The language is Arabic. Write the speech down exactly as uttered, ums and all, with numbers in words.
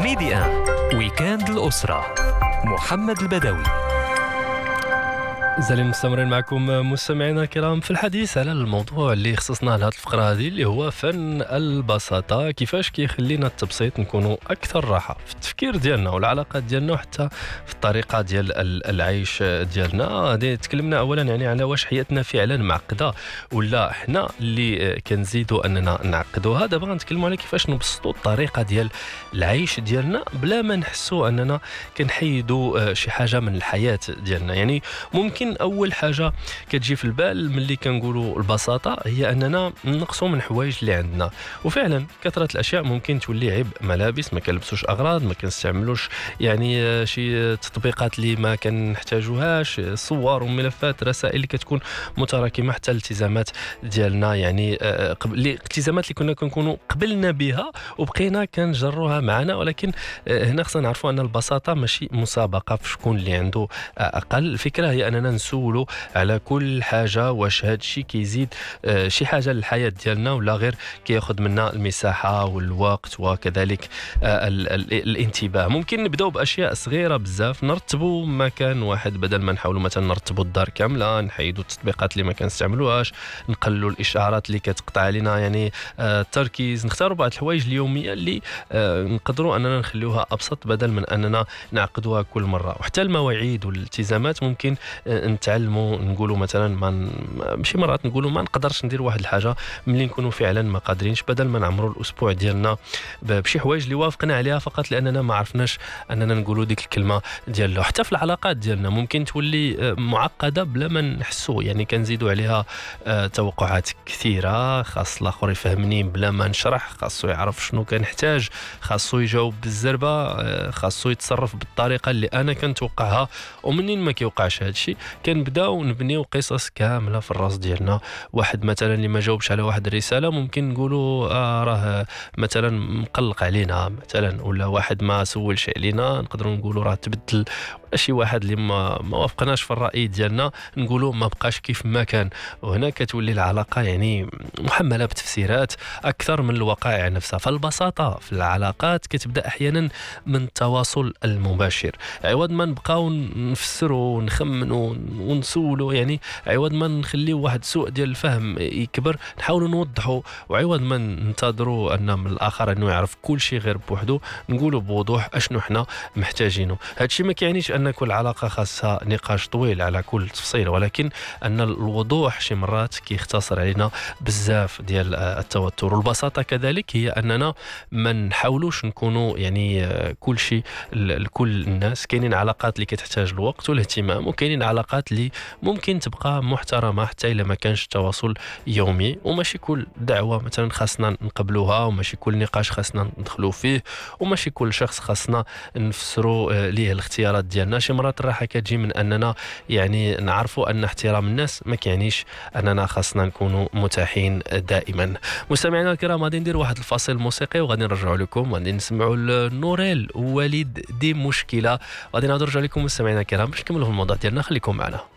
ميدي آن ويكاند الأسرة محمد البدوي. زالين مستمرين معكم مستمعينا الكرام في الحديث على الموضوع اللي خصصنا لهذه الفقرة هذه اللي هو فن البساطة، كيفاش كيخلينا التبسيط نكونوا أكثر راحة في التفكير ديالنا والعلاقات ديالنا وحتى في الطريقة ديال العيش ديالنا. هذه تكلمنا أولا يعني على واش حياتنا فعلا معقدة ولا احنا اللي كنزيدوا أننا نعقدوها. دابا غنتكلموا على كيفاش نبسطوا الطريقة ديال العيش ديالنا بلا ما نحسوا أننا كنحيدوا شي حاجة من الحياة ديالنا. يعني ممكن اول حاجه كتجي في البال ملي كنقولوا البساطه هي اننا نقصوا من حوايج اللي عندنا، وفعلا كثره الاشياء ممكن تولي عيب. ملابس ما كنلبسوش اغراض، ما كنستعملوش يعني شي تطبيقات اللي ما كنحتاجوهاش، صور وملفات رسائل اللي كتكون متراكمه، حتى الالتزامات ديالنا يعني قبل الالتزامات اللي كنا كنكونوا قبلنا بها وبقينا كنجروها معنا. ولكن هنا خصنا نعرفوا ان البساطه ماشي مسابقه في شكون اللي عنده اقل. الفكره هي اننا نسولوا على كل حاجه واش هذا الشيء كيزيد آه شي حاجه للحياه ديالنا ولا غير كياخذ منا المساحه والوقت وكذلك آه ال ال الانتباه. ممكن نبداو باشياء صغيره بزاف، نرتبوا مكان واحد بدل ما نحاولوا مثلا نرتبوا الدار كامله، نحيدوا التطبيقات اللي ما كنستعملوهاش، نقللوا الاشعارات اللي كتقطع علينا يعني آه التركيز، نختاروا بعض الحوايج اليوميه اللي آه نقدروا اننا نخليوها ابسط بدل من اننا نعقدوها كل مره. وحتى المواعيد والالتزامات ممكن نتعلموا نقولوا مثلا ما ماشي مرات نقولوا ما نقدرش ندير واحد الحاجه ملي نكونوا فعلا ما قادرينش، بدل ما نعمروا الاسبوع ديالنا بشي حوايج اللي وافقنا عليها فقط لاننا ما عرفناش اننا نقولوا ديك الكلمه ديالو. حتى في العلاقات ديالنا ممكن تولي معقده بلا ما نحسوا، يعني كنزيدوا عليها توقعات كثيره، خاص الاخر يفهمني بلا ما نشرح، خاصو يعرف شنو كنحتاج، خاصو يجاوب بالزربه، خاصو يتصرف بالطريقه اللي انا كنتوقعها. ومنين ما كيوقعش هذا الشيء كنبداو نبنيو قصص كامله في الراس ديالنا. واحد مثلا اللي ما جاوبش على واحد الرساله ممكن نقولوا آه راه مثلا مقلق علينا مثلا، ولا واحد ما سولش علينا نقدروا نقولوا راه تبدل، شي واحد اللي ما ما وافقناش في الراي ديالنا نقولوا ما بقاش كيف ما كان. وهنا كتولي العلاقه يعني محمله بتفسيرات اكثر من الوقائع نفسها. فالبساطه في العلاقات كتبدا احيانا من التواصل المباشر، عوض ما نبقاو نفسروا ونخمنوا ونسولوا، يعني عوض ما نخليو واحد سوء ديال الفهم يكبر نحاولوا نوضحوا، وعوض ما ننتظروا ان من الاخر انه يعرف كل شيء غير بوحده نقولوا بوضوح اشنو احنا محتاجينه. هادشي ما كيعنيش ان كل علاقه خاصها نقاش طويل على كل تفصيل، ولكن ان الوضوح شي مرات كيختصر علينا بزاف ديال التوتر. والبساطه كذلك هي اننا ما نحاولوش نكونوا يعني كل شيء لكل الناس. كاينين علاقات اللي كتحتاج الوقت والاهتمام، وكاينين علاقات اللي ممكن تبقى محترمه حتى الا ما كانش التواصل يومي. وماشي كل دعوه مثلا خاصنا نقبلوها، وماشي كل نقاش خاصنا ندخلوا فيه، وماشي كل شخص خاصنا نفسروا ليه الاختيارات ديالنا. شي مرات الراحه كتجي من اننا يعني نعرفوا ان احترام الناس ما كيعنيش اننا خاصنا نكونوا متاحين دائما. مستمعينا الكرام غادي ندير واحد الفاصل موسيقي وغادي نرجعوا لكم، غادي نسمعوا نوريل ووليد دي مشكله، غادي نرجع لكم مستمعينا الكرام باش نكملوا في الموضوع ديالنا. خليكم معنا.